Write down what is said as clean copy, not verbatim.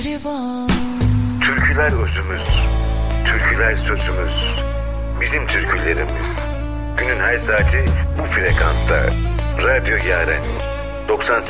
Türküler özümüz, türküler sözümüz, bizim türkülerimiz. Günün her saati bu frekansta. Radyo Yaren 98.0